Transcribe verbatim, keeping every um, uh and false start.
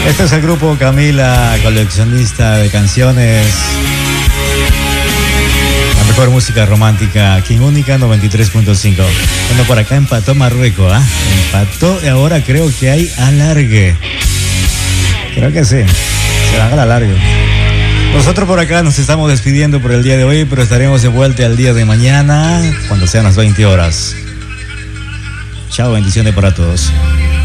Este es el grupo Camila, coleccionista de canciones. La mejor música romántica aquí en Única noventa y tres punto cinco. Bueno, por acá empató Marruecos, ¿ah? ¿eh? Empató y ahora creo que hay alargue. Creo que sí, se van al alargue. Nosotros por acá nos estamos despidiendo por el día de hoy, pero estaremos de vuelta el día de mañana cuando sean las veinte horas. Chao, bendiciones para todos.